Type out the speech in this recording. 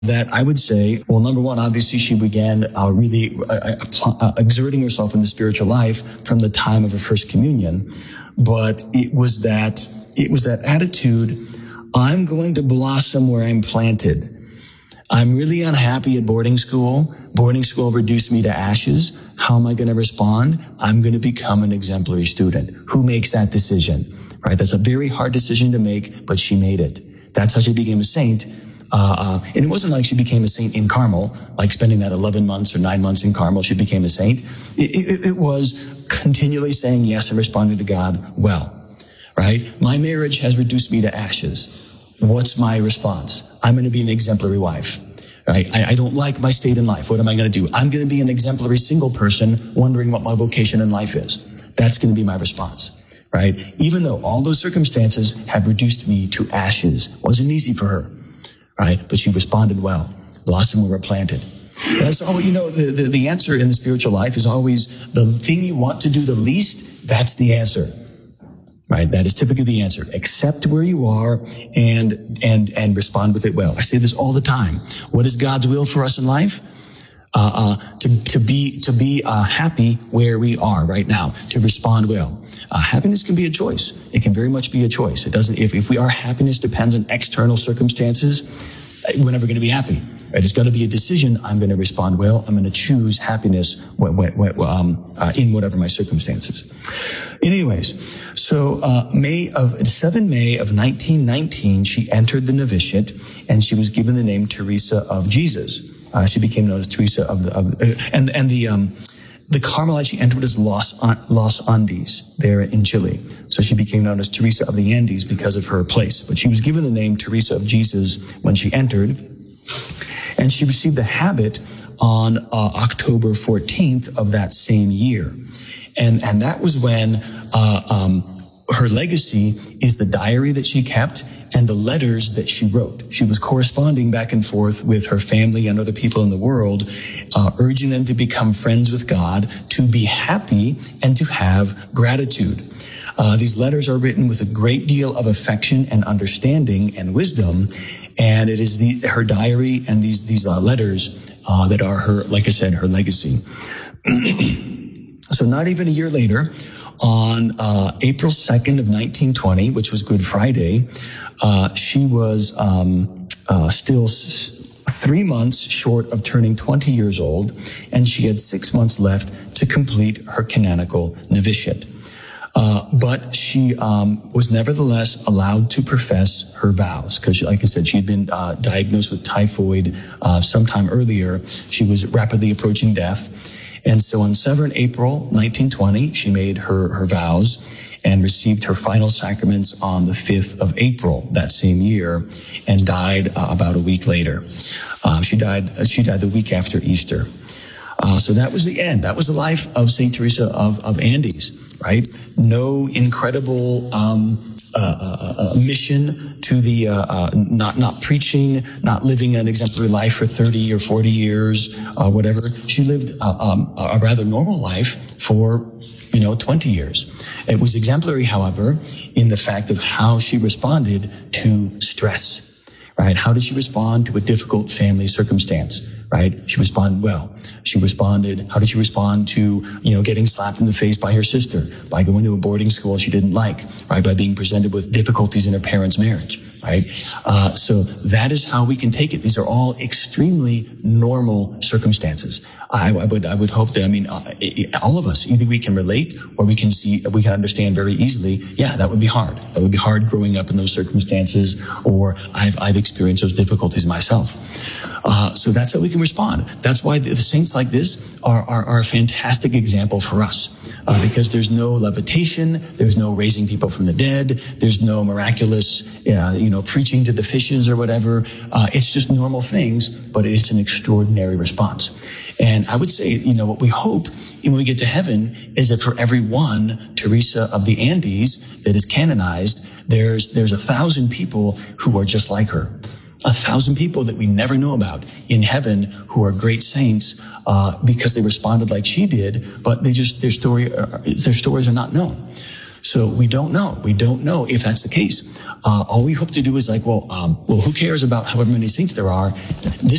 that I would say, well, number one, obviously she began really exerting herself in the spiritual life from the time of her first communion. But it was that attitude, I'm going to blossom where I'm planted. I'm really unhappy at boarding school. Boarding school reduced me to ashes. How am I going to respond? I'm going to become an exemplary student. Who makes that decision? Right? That's a very hard decision to make, but she made it. That's how she became a saint. And it wasn't like she became a saint in Carmel, like spending that 11 months or 9 months in Carmel, she became a saint. It was continually saying yes and responding to God well, right? My marriage has reduced me to ashes. What's my response? I'm going to be an exemplary wife, right? I don't like my state in life. What am I going to do? I'm going to be an exemplary single person wondering what my vocation in life is. That's going to be my response. Right? Even though all those circumstances have reduced me to ashes. Wasn't easy for her. Right? But she responded well. Blossom where we're planted. And that's all, the answer in the spiritual life is always the thing you want to do the least, that's the answer. Right? That is typically the answer. Accept where you are and respond with it well. I say this all the time. What is God's will for us in life? To be happy where we are right now, to respond well. Happiness can be a choice. It can very much be a choice. It doesn't, if our happiness depends on external circumstances, we're never going to be happy. Right? It's got to be a decision. I'm going to respond well. I'm going to choose happiness in whatever my circumstances. Anyways, so 7 May of 1919, she entered the novitiate and she was given the name Teresa of Jesus. She became known as Teresa the Carmelite she entered as Los Andes there in Chile. So she became known as Teresa of the Andes because of her place. But she was given the name Teresa of Jesus when she entered. And she received the habit on October 14th of that same year. And that was when her legacy is the diary that she kept and the letters that she wrote. She was corresponding back and forth with her family and other people in the world, urging them to become friends with God, to be happy, and to have gratitude. These letters are written with a great deal of affection and understanding and wisdom, and it is her diary and these letters that are her, like I said, her legacy. So not even a year later, on April 2nd of 1920, which was Good Friday, she was still 3 months short of turning 20 years old, and she had 6 months left to complete her canonical novitiate. But she was nevertheless allowed to profess her vows, because, like I said, she had been diagnosed with typhoid sometime earlier. She was rapidly approaching death. And so on 7 April 1920, she made her vows and received her final sacraments on the 5th of April that same year and died about a week later. She died the week after Easter. So that was the end. That was the life of St. Teresa of Andes, right? No incredible mission to the not preaching, not living an exemplary life for 30 or 40 years, whatever. She lived a rather normal life for 20 years. It was exemplary, however, in the fact of how she responded to stress, right? How did she respond to a difficult family circumstance, right? She responded well. How did she respond to, getting slapped in the face by her sister, by going to a boarding school she didn't like, right? By being presented with difficulties in her parents' marriage, right? So that is how we can take it. These are all extremely normal circumstances. I would hope that, all of us, either we can relate or we can understand very easily, yeah, that would be hard. That would be hard growing up in those circumstances, or I've experienced those difficulties myself. So that's how we can respond. That's why the saints like this are a fantastic example for us. Because there's no levitation, there's no raising people from the dead, there's no miraculous, preaching to the fishes or whatever. It's just normal things, but it's an extraordinary response. And I would say, what we hope when we get to heaven is that for every one Teresa of the Andes that is canonized, there's 1,000 people who are just like her. 1,000 people that we never know about in heaven who are great saints because they responded like she did, but their stories are not known. So we don't know. We don't know if that's the case. All we hope to do is like, well, who cares about however many saints there are? This